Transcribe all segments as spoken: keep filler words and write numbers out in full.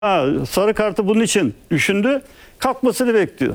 Ha, sarı kartı bunun için düşündü. Kalkmasını bekliyor.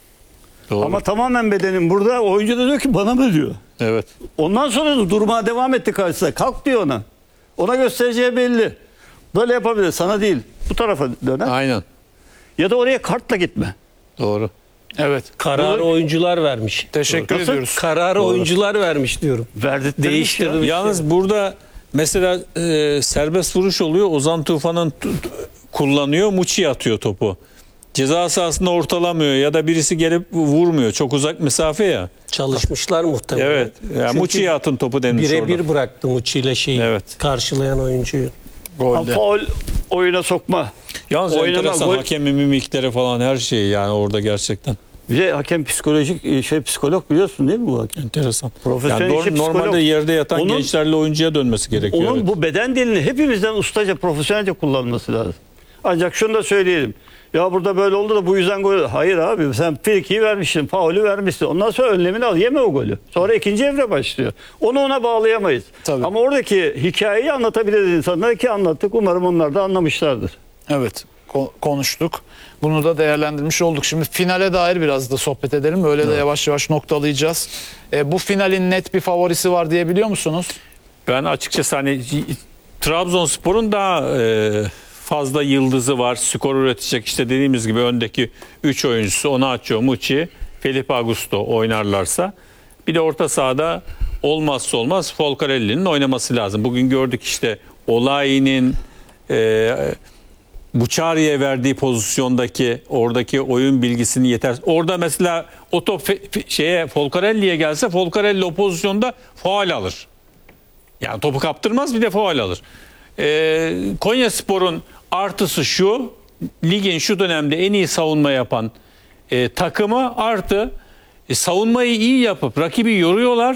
Doğru. Ama tamamen bedenin burada. Oyuncu da diyor ki bana mı diyor. Evet. Ondan sonra da durmaya devam etti karşısına. Kalk diyor ona. Ona göstereceği belli. Böyle yapabilir. Sana değil. Bu tarafa döner. Aynen. Ya da oraya kartla gitme. Doğru. Evet. Kararı oyuncular vermiş. Teşekkür Nasıl? ediyoruz. Kararı Doğru. oyuncular vermiş diyorum. Verdirttirmiş Değiştirdi. ya. Yalnız burada mesela e, serbest vuruş oluyor. Ozan Tufan'ın t- t- kullanıyor. Muçi atıyor topu. Ceza sahasında ortalamıyor ya da birisi gelip vurmuyor. Çok uzak mesafe ya. Çalışmışlar muhtemelen. Evet. Yani Çünkü Muçi'ye atın topu denmiş orada. birebir bıraktı Muçi ile şeyi Evet. karşılayan oyuncuyu. Ha, Golde. faul oyuna sokma. Yalnız Oynama, enteresan gol- hakemin mimikleri falan her şey yani orada gerçekten. Bir de hakem psikolojik şey psikolog biliyorsun değil mi bu hakem? Enteresan. Profesyonel Yani işi nor- normalde psikolog. yerde yatan Onun- gençlerle oyuncuya dönmesi gerekiyor. Onun evet. bu beden dilini hepimizden ustaca, profesyonelce kullanması lazım. Ancak şunu da söyleyelim. Ya burada böyle oldu da bu yüzden gol. Hayır abi sen frikiyi vermişsin, faulü vermişsin. Ondan sonra önlemini al, yeme o golü. Sonra ikinci evre başlıyor. Onu ona bağlayamayız. Tabii. Ama oradaki hikayeyi anlatabiliriz insanlara ki anlattık. Umarım onlar da anlamışlardır. Evet. ko- konuştuk. Bunu da değerlendirmiş olduk. Şimdi finale dair biraz da sohbet edelim. Öyle de yavaş yavaş noktalayacağız. E, bu finalin net bir favorisi var diyebiliyor musunuz? Ben açıkçası hani Trabzonspor'un daha e, fazla yıldızı var. Skor üretecek işte dediğimiz gibi öndeki üç oyuncusu Onaçio, Muçi, Felipe Augusto oynarlarsa. Bir de orta sahada olmazsa olmaz Folcarelli'nin oynaması lazım. Bugün gördük işte Olayi'nin e, Buçari'ye verdiği pozisyondaki oradaki oyun bilgisini yeter. Orada mesela o top fe- fe- şeye Folcarelli'ye gelse Folcarelli o pozisyonda faul alır. Yani topu kaptırmaz bir de faul alır. Ee, Konyaspor'un artısı şu, ligin şu dönemde en iyi savunma yapan e, takımı artı e, savunmayı iyi yapıp rakibi yoruyorlar.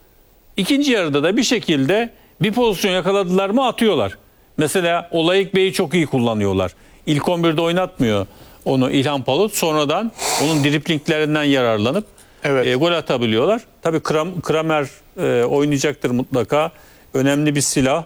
İkinci yarıda da bir şekilde bir pozisyon yakaladılar mı atıyorlar. Mesela Olayık Bey'i çok iyi kullanıyorlar. İlk on birde oynatmıyor onu İlhan Palut. Sonradan onun driplinglerinden yararlanıp Evet. e, gol atabiliyorlar. Tabii Kram, Kramer e, oynayacaktır mutlaka. Önemli bir silah.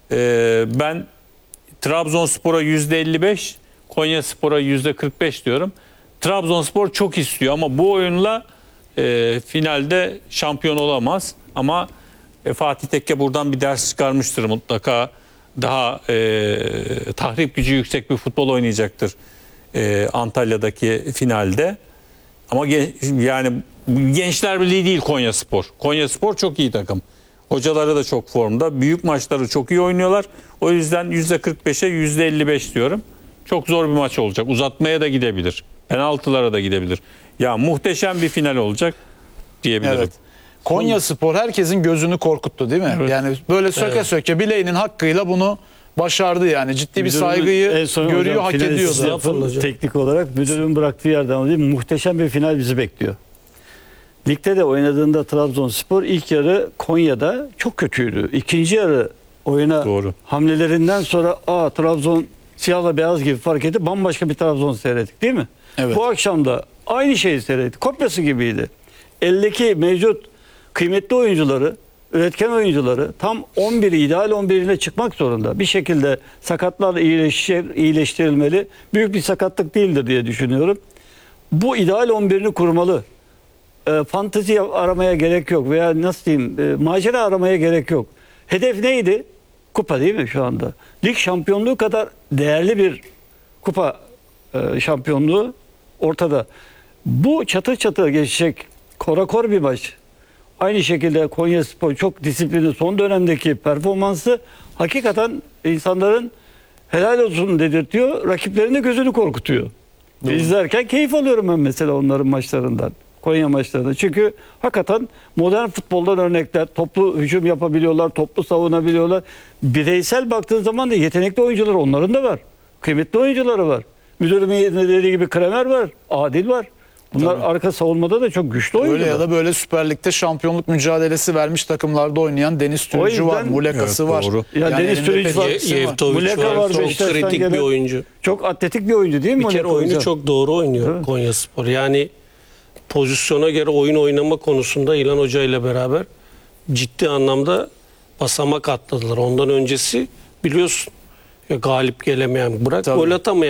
E, ben Trabzonspor'a yüzde elli beş, Konyaspor'a yüzde kırk beş diyorum. Trabzonspor çok istiyor ama bu oyunla e, finalde şampiyon olamaz. Ama e, Fatih Tekke buradan bir ders çıkarmıştır mutlaka. Daha e, tahrip gücü yüksek bir futbol oynayacaktır e, Antalya'daki finalde. Ama gen- yani Gençler Birliği değil Konyaspor. Konyaspor çok iyi takım. Hocaları da çok formda. Büyük maçları çok iyi oynuyorlar. O yüzden yüzde kırk beşe yüzde elli beş diyorum. Çok zor bir maç olacak. Uzatmaya da gidebilir. Penaltılara da gidebilir. Ya muhteşem bir final olacak diyebilirim. Evet. Konyaspor herkesin gözünü korkuttu değil mi? Evet. Yani böyle söke söke bileğinin hakkıyla bunu başardı yani. Ciddi bir saygıyı En son görüyor, hocam, hak finali ediyordu. siz yapın. Teknik olarak müdürün bıraktığı yerden alayım. Muhteşem bir final bizi bekliyor. Ligde de oynadığında Trabzonspor ilk yarı Konya'da çok kötüydü. İkinci yarı oyuna Doğru. hamlelerinden sonra aa Trabzon siyahla beyaz gibi fark etti. Bambaşka bir Trabzon seyrettik değil mi? Evet. Bu akşam da aynı şeyi seyrettik. Kopyası gibiydi. Eldeki mevcut kıymetli oyuncuları, üretken oyuncuları tam on biri ideal on birine çıkmak zorunda. Bir şekilde sakatlar iyileşir, iyileştirilmeli. Büyük bir sakatlık değildir diye düşünüyorum. Bu ideal on birini kurmalı. E, fantezi aramaya gerek yok veya nasıl diyeyim e, macera aramaya gerek yok. Hedef neydi? Kupa değil mi şu anda? Lig şampiyonluğu kadar değerli bir kupa e, şampiyonluğu ortada. Bu çatır çatır geçecek korakor bir maç. Aynı şekilde Konyaspor çok disiplini son dönemdeki performansı hakikaten insanların helal olsun dedirtiyor. Rakiplerinin gözünü korkutuyor. İzlerken keyif alıyorum ben mesela onların maçlarından. Konya maçlarında. Çünkü hakikaten modern futboldan örnekler. Toplu hücum yapabiliyorlar, toplu savunabiliyorlar. Bireysel baktığın zaman da yetenekli oyuncular onların da var. Kıymetli oyuncuları var. Müdürümün dediği gibi Kramer var, Adil var. Bunlar Tabii. arka savunmada da çok güçlü oyuncular. Öyle ya da böyle Süper Lig'de şampiyonluk mücadelesi vermiş takımlarda oynayan Deniz Türücü var, yüzden- Mulekası Evet, var. doğru. Ya Deniz elinde Türücü pek var, etkisi Yevtovic Muleka var. var, Çok Beşiktaş'tan kritik gelen. bir oyuncu. Çok atletik bir oyuncu değil mi? Bir kere Muleka oyunu hocam? çok doğru oynuyor Evet. Konyaspor. Yani pozisyona göre oyun oynama konusunda İlhan Hoca ile beraber ciddi anlamda basamak atladılar. Ondan öncesi biliyorsun ve galip gelemeyen, bırak Tabii. gol atamayan